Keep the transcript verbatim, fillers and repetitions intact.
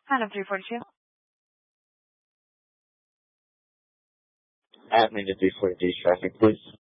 Adam three forty-two. Admin to three forty-two traffic, please.